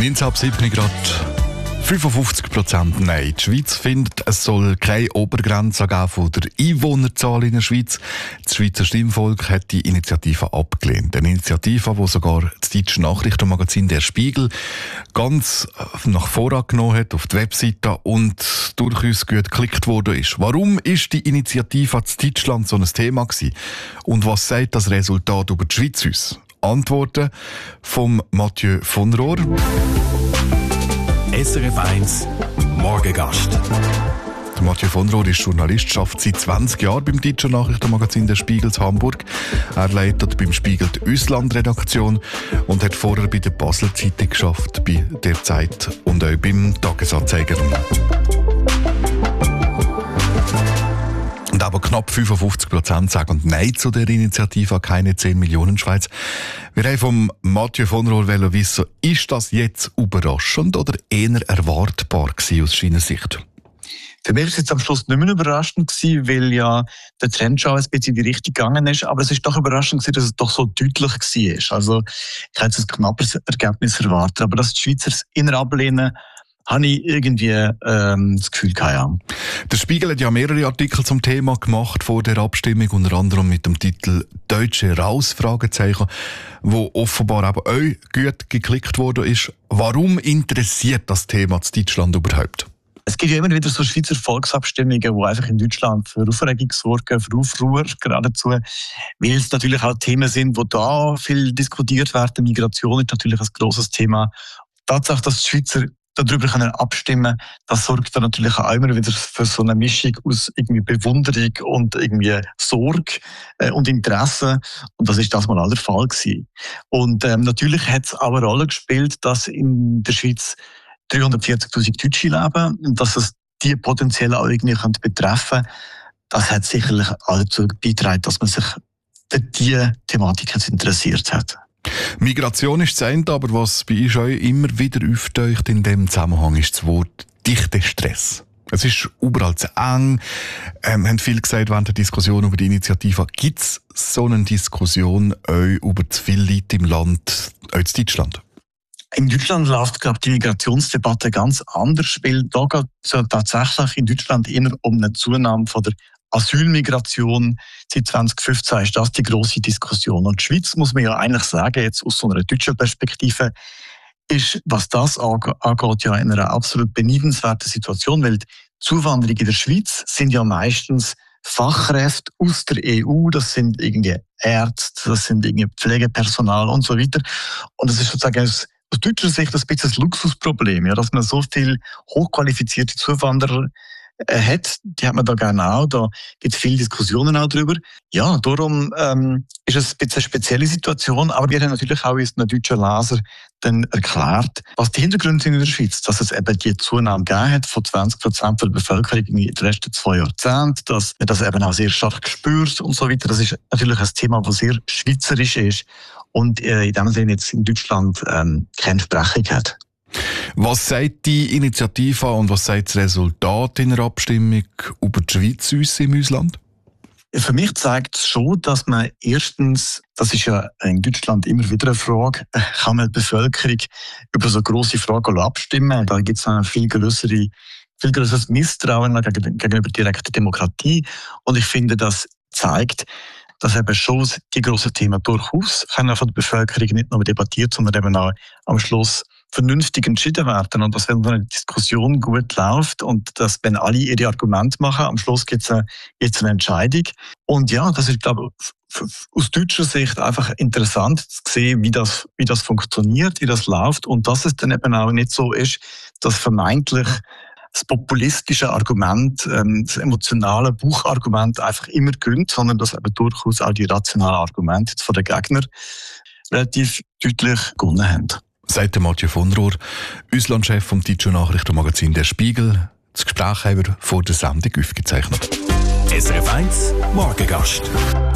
19:07 Grad. 55% Nein. Die Schweiz findet, es soll keine Obergrenze geben von der Einwohnerzahl in der Schweiz. Das Schweizer Stimmvolk hat die Initiative abgelehnt. Eine Initiative, die sogar das deutsche Nachrichtenmagazin «Der Spiegel» ganz nach voran genommen hat auf die Webseite und durchaus gut geklickt worden ist. Warum ist die Initiative in Deutschland so ein Thema gewesen? Und was sagt das Resultat über die Schweiz uns? Antworten vom Mathieu von Rohr. SRF 1 Morgengast. Der Mathieu von Rohr ist Journalist, arbeitet seit 20 Jahren beim deutschen Nachrichtenmagazin «Der Spiegel» in Hamburg. Er leitet beim Spiegel die Auslandredaktion und hat vorher bei der Basler Zeitung gearbeitet, bei «Der Zeit» und auch beim «Tagesanzeiger». Und aber knapp 55% sagen Nein zu der Initiative «Keine 10 Millionen Schweiz». Wir haben vom Mathieu von Rohr wissen, ist das jetzt überraschend oder eher erwartbar gewesen aus seiner Sicht? Für mich war es jetzt am Schluss nicht mehr überraschend gewesen, weil ja der Trend schon ein bisschen in die Richtung gegangen ist. Aber es ist doch überraschend gewesen, dass es doch so deutlich war. Also ich hätte ein knapperes Ergebnis erwartet. Aber dass die Schweizer es eher ablehnen, habe ich irgendwie das Gefühl gehabt, ja. Der Spiegel hat ja mehrere Artikel zum Thema gemacht vor der Abstimmung, unter anderem mit dem Titel «Deutsche raus?» wo offenbar eben auch gut geklickt worden ist. Warum interessiert das Thema in Deutschland überhaupt? Es gibt ja immer wieder so Schweizer Volksabstimmungen, die einfach in Deutschland für Aufregung sorgen, für Aufruhr geradezu, weil es natürlich auch Themen sind, die da viel diskutiert werden. Migration ist natürlich ein grosses Thema. Die Tatsache, dass die Schweizer darüber abstimmen können, das sorgt dann natürlich auch immer wieder für so eine Mischung aus irgendwie Bewunderung und irgendwie Sorge und Interesse. Und das ist das mal auch der Fall gewesen. Und natürlich hat es auch eine Rolle gespielt, dass in der Schweiz 340'000 Deutsche leben und dass es die potenziell auch irgendwie betreffen könnte. Das hat sicherlich auch dazu beigetragen, dass man sich für diese Thematik interessiert hat. Migration ist das eine, aber was bei uns auch immer wieder auftaucht in dem Zusammenhang ist das Wort «Dichtestress». Es ist überall zu eng. Haben viele gesagt während der Diskussion über die Initiative, gibt es so eine Diskussion auch über zu viele Leute im Land, auch in Deutschland? In Deutschland läuft, glaube ich, die Migrationsdebatte ganz anders, weil da geht es ja tatsächlich in Deutschland eher um eine Zunahme von der Asylmigration. Seit 2015 ist das die grosse Diskussion. Und die Schweiz, muss man ja eigentlich sagen, jetzt aus so einer deutschen Perspektive, ist, was das angeht, ja in einer absolut beneidenswerten Situation, weil die Zuwanderung in der Schweiz sind ja meistens Fachkräfte aus der EU, das sind irgendwie Ärzte, das sind irgendwie Pflegepersonal und so weiter. Und das ist sozusagen aus deutscher Sicht ein bisschen ein Luxusproblem, ja, dass man so viele hochqualifizierte Zuwanderer hat, die hat man da gerne auch, da gibt es viele Diskussionen auch drüber. Ja, darum ist es ein bisschen eine spezielle Situation, aber wir haben natürlich auch unseren deutschen Leser dann erklärt, was die Hintergründe sind in der Schweiz, dass es eben die Zunahme gegeben hat von 20% der Bevölkerung in den letzten 2 Jahrzehnten, dass man das eben auch sehr stark spürt und so weiter. Das ist natürlich ein Thema, das sehr schweizerisch ist und in dem Sinne jetzt in Deutschland keine Entsprechung hat. Was sagt die Initiative und was sagt das Resultat in der Abstimmung über die Schweiz uns im Ausland? Für mich zeigt es schon, dass man erstens, das ist ja in Deutschland immer wieder eine Frage, kann man die Bevölkerung über so grosse Fragen abstimmen? Da gibt es ein viel grösseres Misstrauen gegenüber direkter Demokratie. Und ich finde, das zeigt, dass eben schon die grossen Themen durchaus von der Bevölkerung nicht nur debattiert, sondern eben auch am Schluss vernünftig entschieden werden. Und dass, wenn eine Diskussion gut läuft und dass, wenn alle ihre Argumente machen, am Schluss gibt es eine Entscheidung. Und ja, das ist, glaube ich, aus deutscher Sicht einfach interessant zu sehen, wie das funktioniert, wie das läuft und dass es dann eben auch nicht so ist, dass vermeintlich das populistische Argument, das emotionale Bauchargument einfach immer gewinnt, sondern dass eben durchaus auch die rationalen Argumente jetzt von den Gegnern relativ deutlich gewonnen haben. Sagt Mathieu von Rohr, Auslandschef vom deutschen Nachrichtenmagazin «Der Spiegel». Das Gespräch haben wir vor der Sendung aufgezeichnet. SRF 1 Morgengast.